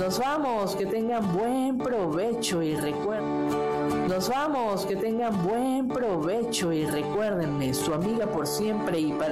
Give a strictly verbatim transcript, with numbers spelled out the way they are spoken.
Nos vamos, que tengan buen provecho y recuerden. Nos vamos, que tengan buen provecho y recuérdenme, su amiga por siempre y para